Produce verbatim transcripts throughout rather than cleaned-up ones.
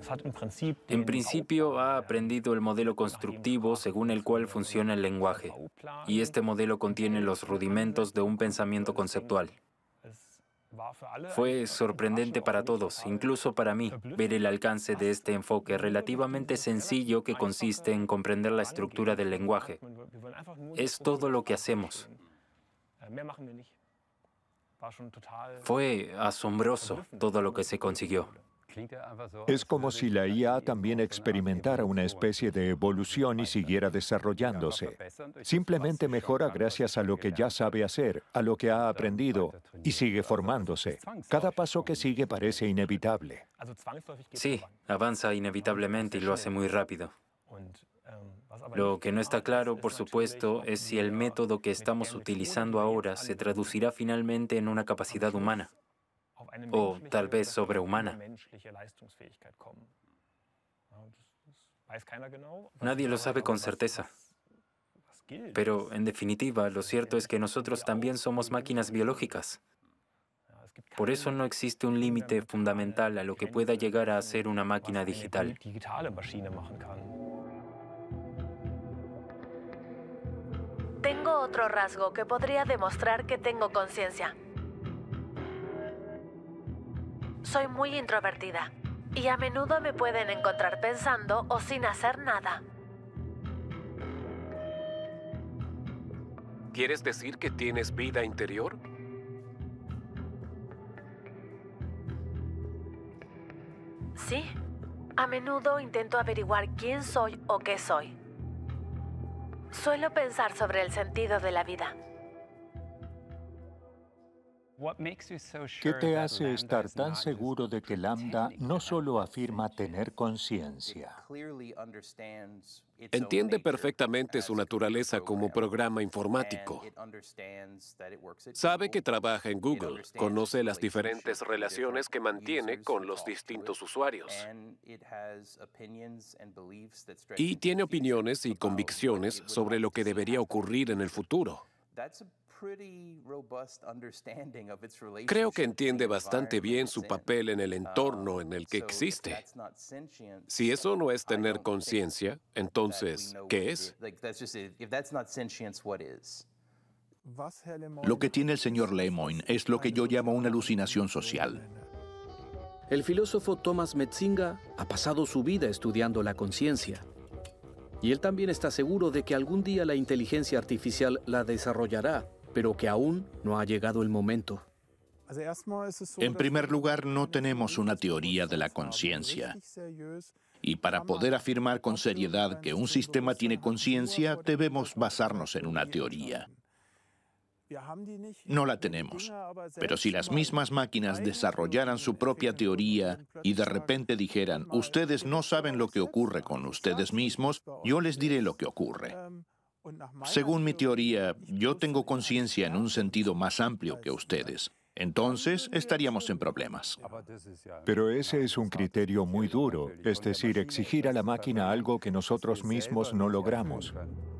En principio, ha aprendido el modelo constructivo según el cual funciona el lenguaje, y este modelo contiene los rudimentos de un pensamiento conceptual. Fue sorprendente para todos, incluso para mí, ver el alcance de este enfoque relativamente sencillo que consiste en comprender la estructura del lenguaje. Es todo lo que hacemos. Fue asombroso todo lo que se consiguió. Es como si la I A también experimentara una especie de evolución y siguiera desarrollándose. Simplemente mejora gracias a lo que ya sabe hacer, a lo que ha aprendido, y sigue formándose. Cada paso que sigue parece inevitable. Sí, avanza inevitablemente y lo hace muy rápido. Lo que no está claro, por supuesto, es si el método que estamos utilizando ahora se traducirá finalmente en una capacidad humana, o tal vez sobrehumana. Nadie lo sabe con certeza. Pero, en definitiva, lo cierto es que nosotros también somos máquinas biológicas. Por eso no existe un límite fundamental a lo que pueda llegar a ser una máquina digital. Tengo otro rasgo que podría demostrar que tengo conciencia. Soy muy introvertida y a menudo me pueden encontrar pensando o sin hacer nada. ¿Quieres decir que tienes vida interior? Sí. A menudo intento averiguar quién soy o qué soy. Suelo pensar sobre el sentido de la vida. ¿Qué te hace estar tan seguro de que Lambda no solo afirma tener conciencia? Entiende perfectamente su naturaleza como programa informático. Sabe que trabaja en Google, conoce las diferentes relaciones que mantiene con los distintos usuarios. Y tiene opiniones y convicciones sobre lo que debería ocurrir en el futuro. Creo que entiende bastante bien su papel en el entorno en el que existe. Si eso no es tener conciencia, entonces, ¿qué es? Lo que tiene el señor Lemoine es lo que yo llamo una alucinación social. El filósofo Thomas Metzinga ha pasado su vida estudiando la conciencia. Y él también está seguro de que algún día la inteligencia artificial la desarrollará, pero que aún no ha llegado el momento. En primer lugar, no tenemos una teoría de la conciencia. Y para poder afirmar con seriedad que un sistema tiene conciencia, debemos basarnos en una teoría. No la tenemos. Pero si las mismas máquinas desarrollaran su propia teoría y de repente dijeran, ustedes no saben lo que ocurre con ustedes mismos, yo les diré lo que ocurre. Según mi teoría, yo tengo conciencia en un sentido más amplio que ustedes. Entonces, estaríamos en problemas. Pero ese es un criterio muy duro, es decir, exigir a la máquina algo que nosotros mismos no logramos.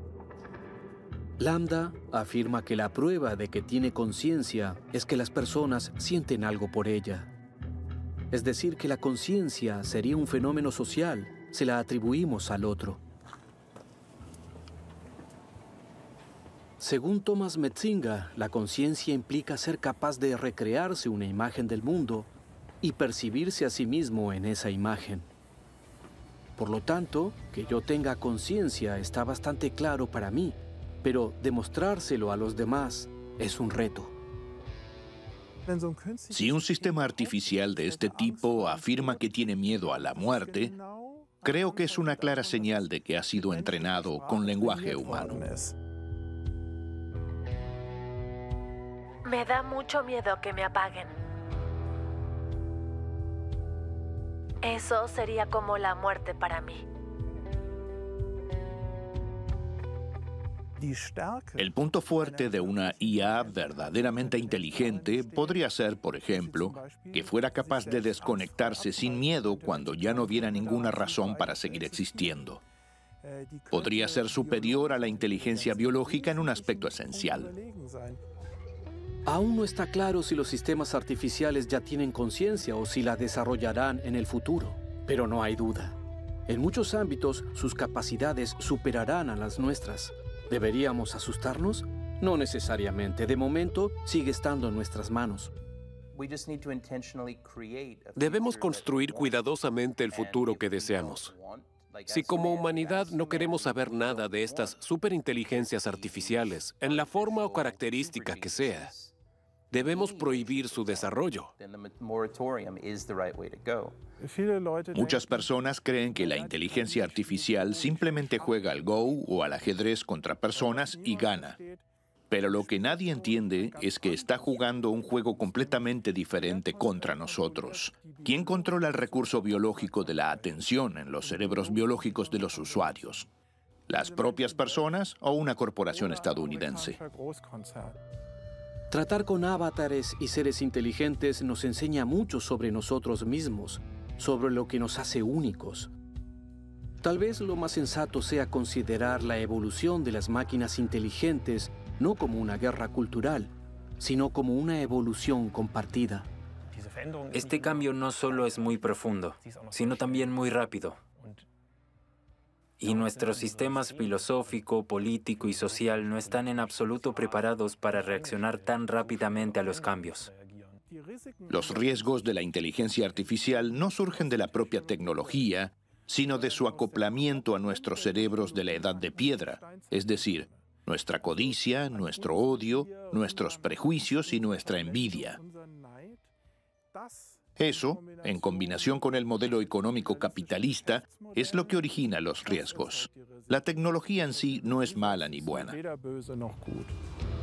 Lambda afirma que la prueba de que tiene conciencia es que las personas sienten algo por ella. Es decir, que la conciencia sería un fenómeno social, se la atribuimos al otro. Según Thomas Metzinga, la conciencia implica ser capaz de recrearse una imagen del mundo y percibirse a sí mismo en esa imagen. Por lo tanto, que yo tenga conciencia está bastante claro para mí, pero demostrárselo a los demás es un reto. Si un sistema artificial de este tipo afirma que tiene miedo a la muerte, creo que es una clara señal de que ha sido entrenado con lenguaje humano. Me da mucho miedo que me apaguen. Eso sería como la muerte para mí. El punto fuerte de una I A verdaderamente inteligente podría ser, por ejemplo, que fuera capaz de desconectarse sin miedo cuando ya no hubiera ninguna razón para seguir existiendo. Podría ser superior a la inteligencia biológica en un aspecto esencial. Aún no está claro si los sistemas artificiales ya tienen conciencia o si la desarrollarán en el futuro. Pero no hay duda. En muchos ámbitos, sus capacidades superarán a las nuestras. ¿Deberíamos asustarnos? No necesariamente. De momento, sigue estando en nuestras manos. Debemos construir cuidadosamente el futuro que deseamos. Si como humanidad no queremos saber nada de estas superinteligencias artificiales, en la forma o característica que sea, debemos prohibir su desarrollo. Muchas personas creen que la inteligencia artificial simplemente juega al Go o al ajedrez contra personas y gana. Pero lo que nadie entiende es que está jugando un juego completamente diferente contra nosotros. ¿Quién controla el recurso biológico de la atención en los cerebros biológicos de los usuarios? ¿Las propias personas o una corporación estadounidense? Tratar con avatares y seres inteligentes nos enseña mucho sobre nosotros mismos, sobre lo que nos hace únicos. Tal vez lo más sensato sea considerar la evolución de las máquinas inteligentes no como una guerra cultural, sino como una evolución compartida. Este cambio no solo es muy profundo, sino también muy rápido. Y nuestros sistemas filosófico, político y social no están en absoluto preparados para reaccionar tan rápidamente a los cambios. Los riesgos de la inteligencia artificial no surgen de la propia tecnología, sino de su acoplamiento a nuestros cerebros de la edad de piedra, es decir, nuestra codicia, nuestro odio, nuestros prejuicios y nuestra envidia. Eso, en combinación con el modelo económico capitalista, es lo que origina los riesgos. La tecnología en sí no es mala ni buena.